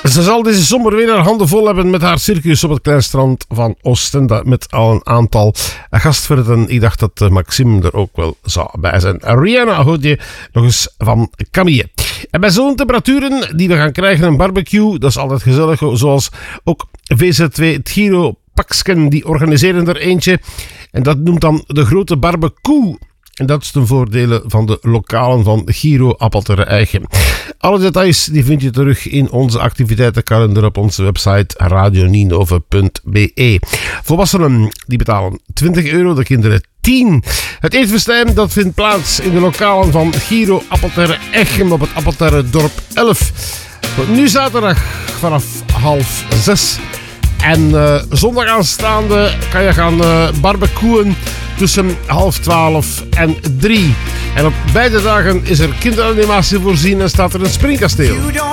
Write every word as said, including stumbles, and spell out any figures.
Ze zal deze zomer weer haar handen vol hebben met haar circus op het Kleinstrand van Oostende. Met al een aantal gastverden. Ik dacht dat Maxime er ook wel zou bij zijn. Rihanna hoort je nog eens van Camille. En bij zo'n temperaturen die we gaan krijgen, een barbecue, dat is altijd gezellig. Zoals ook V Z twee, het Giro Paksken, die organiseren er eentje. En dat noemt dan de grote barbecue. En dat is ten voordele van de lokalen van Giro Appelteren Eigen. Alle details die vind je terug in onze activiteitenkalender op onze website radio ninove punt b e. Volwassenen die betalen twintig euro, de kinderen tien. Het eetfestijn dat vindt plaats in de lokalen van Giro Appelteren Eigen op het Appelteren dorp elf. Nu zaterdag vanaf half zes. En uh, zondag aanstaande kan je gaan uh, barbecuen tussen half twaalf en drie. En op beide dagen is er kinderanimatie voorzien en staat er een springkasteel.